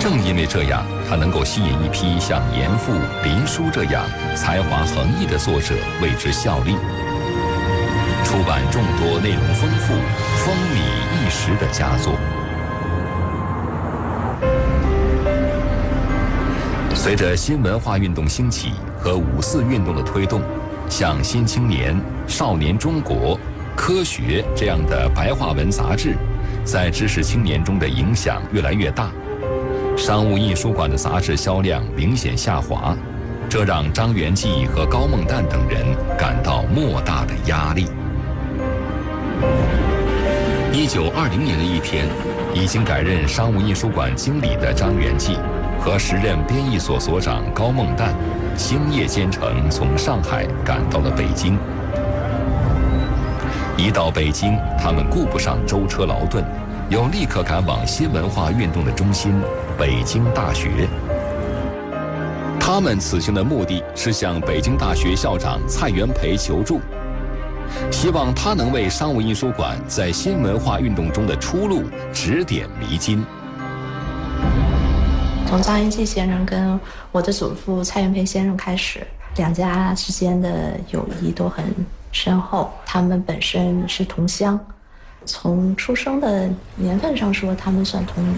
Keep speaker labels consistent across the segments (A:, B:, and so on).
A: 正因为这样，他能够吸引一批像严复、林纾这样才华横溢的作者为之效力，出版众多内容丰富、风靡一时的佳作。随着新文化运动兴起和五四运动的推动，像《新青年》《少年中国》《科学》这样的白话文杂志，在知识青年中的影响越来越大。商务印书馆的杂志销量明显下滑，这让张元济和高梦旦等人感到莫大的压力。1920年的一天，已经改任商务印书馆经理的张元济和时任编译所所长高梦旦星夜兼程从上海赶到了北京。一到北京，他们顾不上舟车劳顿，又立刻赶往新文化运动的中心北京大学。他们此行的目的是向北京大学校长蔡元培求助，希望他能为商务印书馆在新文化运动中的出路指点迷津。
B: 从张元济先生跟我的祖父蔡元培先生开始，两家之间的友谊都很深厚。他们本身是同乡，从出生的年份上说，他们算同年。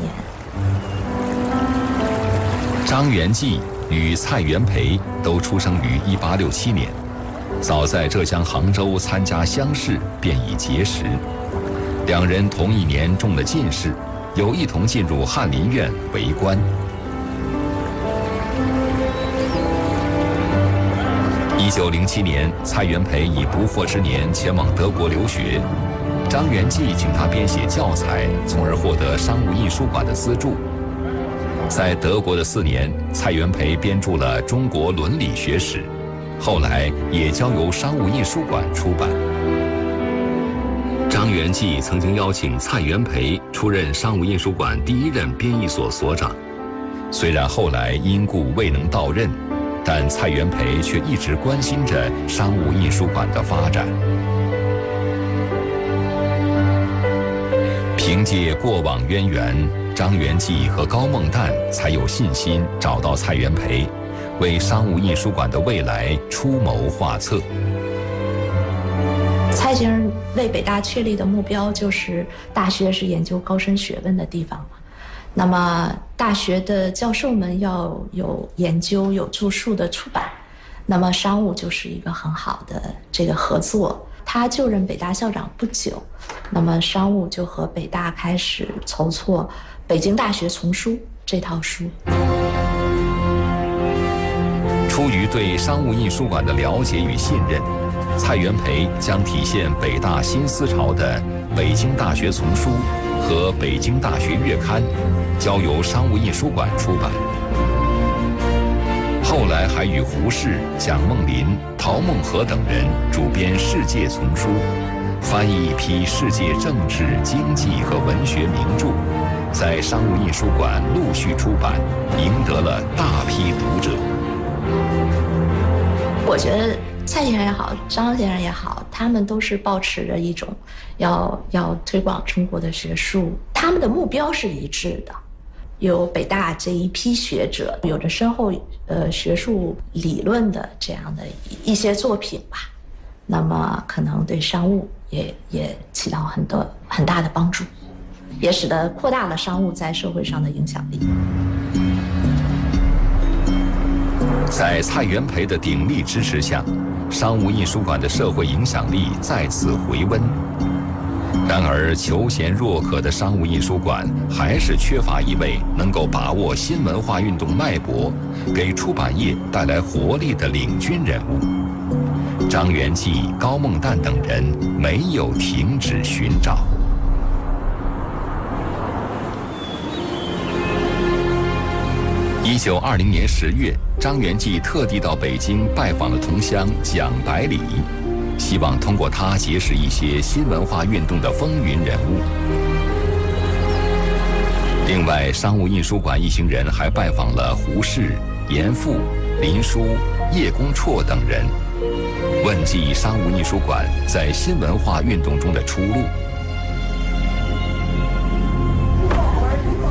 A: 张元济与蔡元培都出生于1867年，早在浙江杭州参加乡试便已结识。两人同一年中了进士，又一同进入翰林院为官。1907年，蔡元培以不惑之年前往德国留学，张元济请他编写教材，从而获得商务印书馆的资助。在德国的4年，蔡元培编著了《中国伦理学史》，后来也交由商务印书馆出版。张元济曾经邀请蔡元培出任商务印书馆第1任编译所所长，虽然后来因故未能到任，但蔡元培却一直关心着商务印书馆的发展。凭借过往渊源，张元济和高梦旦才有信心找到蔡元培，为商务印书馆的未来出谋划策。
B: 蔡先生为北大确立的目标就是大学是研究高深学问的地方嘛，那么大学的教授们要有研究有著述的出版，那么商务就是一个很好的这个合作。他就任北大校长不久，那么商务就和北大开始筹措北京大学丛书这套书。
A: 出于对商务印书馆的了解与信任，蔡元培将体现北大新思潮的《北京大学丛书》和《北京大学月刊》交由商务印书馆出版。后来还与胡适、蒋梦麟、陶孟和等人主编《世界丛书》，翻译一批世界政治、经济和文学名著，在商务印书馆陆续出版，赢得了大批读者。
B: 我觉得蔡先生也好，张先生也好，他们都是抱持着一种要推广中国的学术，他们的目标是一致的。有北大这一批学者，有着深厚学术理论的这样的一些作品吧，那么可能对商务也起到很大的帮助，也使得扩大了商务在社会上的影响力。
A: 在蔡元培的鼎力支持下，商务印书馆的社会影响力再次回温。然而，求贤若渴的商务印书馆还是缺乏一位能够把握新文化运动脉搏，给出版业带来活力的领军人物。张元济、高梦旦等人没有停止寻找。1920年10月，张元济特地到北京拜访了同乡蒋百里，希望通过他结识一些新文化运动的风云人物。另外，商务印书馆一行人还拜访了胡适、严复、林纾、叶公绰等人，问计商务印书馆在新文化运动中的出路。